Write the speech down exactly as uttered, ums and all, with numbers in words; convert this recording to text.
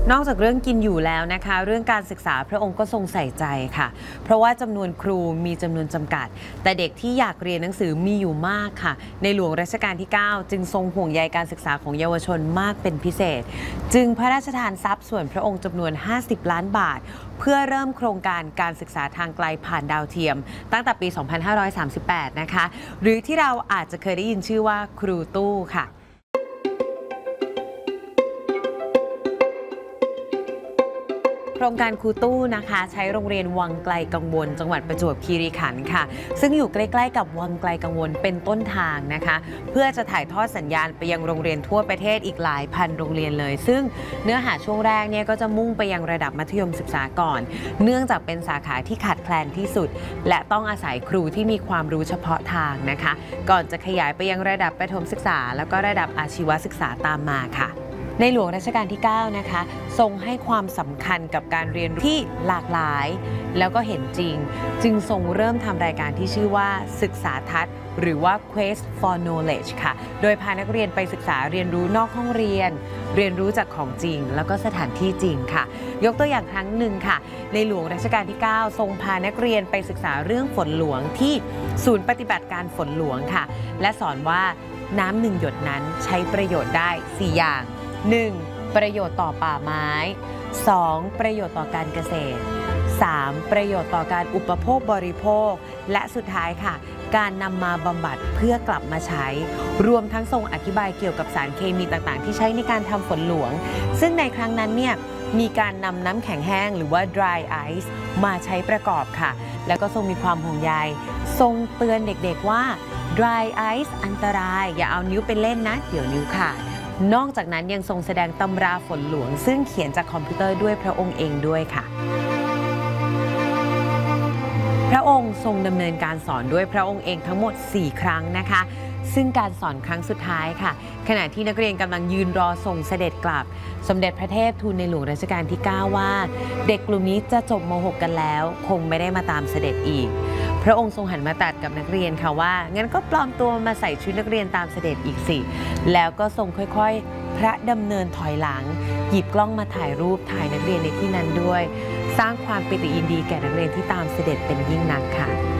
นอกจากเรื่องกินอยู่แล้วนะคะเรื่องการศึกษาพระองค์ก็ทรงใส่ใจค่ะเพราะว่าจำนวนครูมีจำนวนจำกัดแต่เด็กที่อยากเรียนหนังสือมีอยู่มากค่ะในหลวงรัชกาลที่ เก้า จึงทรงห่วงใยการศึกษาของเยาวชนมากเป็นพิเศษจึงพระราชทานทรัพย์ส่วนพระองค์จำนวนห้าสิบล้านบาทเพื่อเริ่มโครงการการศึกษาทางไกลผ่านดาวเทียมตั้งแต่ปี สองพันห้าร้อยสามสิบแปด นะคะหรือที่เราอาจจะเคยได้ยินชื่อว่าครูตู้ค่ะโครงการครูตู้นะคะใช้โรงเรียนวังไกลกังวลจังหวัดประจวบคีรีขันธ์ค่ะซึ่งอยู่ใกล้ๆกับวังไกลกังวลเป็นต้นทางนะคะเพื่อจะถ่ายทอดสัญญาณไปยังโรงเรียนทั่วประเทศอีกหลายพันโรงเรียนเลยซึ่งเนื้อหาช่วงแรกเนี่ยก็จะมุ่งไปยังระดับมัธยมศึกษาก่อนเนื่องจากเป็นสาขาที่ขาดแคลนที่สุดและต้องอาศัยครูที่มีความรู้เฉพาะทางนะคะก่อนจะขยายไปยังระดับประถมศึกษาแล้วก็ระดับอาชีวศึกษาตามมาค่ะในหลวงรัชกาลที่ เก้า นะคะทรงให้ความสำคัญกับการเรียนรู้ที่หลากหลายแล้วก็เห็นจริงจึงทรงเริ่มทำรายการที่ชื่อว่าศึกษาทัศน์หรือว่า Quest for Knowledge ค่ะโดยพานักเรียนไปศึกษาเรียนรู้นอกห้องเรียนเรียนรู้จากของจริงแล้วก็สถานที่จริงค่ะยกตัวอย่างครั้งหนึ่งค่ะในหลวงรัชกาลที่ เก้า ทรงพานักเรียนไปศึกษาเรื่องฝนหลวงที่ศูนย์ปฏิบัติการฝนหลวงค่ะและสอนว่าน้ำหนึ่งหยดนั้นใช้ประโยชน์ได้สี่อย่างหนึ่งประโยชน์ต่อป่าไม้สองประโยชน์ต่อการเกษตรสามประโยชน์ต่อการอุปโภคบริโภคและสุดท้ายค่ะการนำมาบำบัดเพื่อกลับมาใช้รวมทั้งทรงอธิบายเกี่ยวกับสารเคมีต่างๆที่ใช้ในการทำฝนหลวงซึ่งในครั้งนั้นเนี่ยมีการนำน้ำแข็งแห้งหรือว่า dry ice มาใช้ประกอบค่ะแล้วก็ทรงมีความห่วงใยทรงเตือนเด็กๆว่า dry ice อันตรายอย่าเอานิ้วไปเล่นนะเดี๋ยวนิ้วขาดนอกจากนั้นยังทรงแสดงตำราฝนหลวงซึ่งเขียนจากคอมพิวเตอร์ด้วยพระองค์เองด้วยค่ะพระองค์ทรงดำเนินการสอนด้วยพระองค์เองทั้งหมดสี่ครั้งนะคะซึ่งการสอนครั้งสุดท้ายค่ะขณะที่นักเรียนกำลังยืนรอส่งเสด็จกลับสมเด็จพระเทพทูลในหลวงรัชกาลที่ เก้า ว่าเด็กกลุ่มนี้จะจบม หก กันแล้วคงไม่ได้มาตามเสด็จอีกพระองค์ทรงหันมาตรัสกับนักเรียนค่ะว่างั้นก็ปลอมตัวมาใส่ชุดนักเรียนตามเสด็จอีกสิแล้วก็ทรงค่อยๆพระดำเนินถอยหลังหยิบกล้องมาถ่ายรูปถ่ายนักเรียนในที่นั้นด้วยสร้างความปิติยินดีแก่นักเรียนที่ตามเสด็จเป็นยิ่งนักค่ะ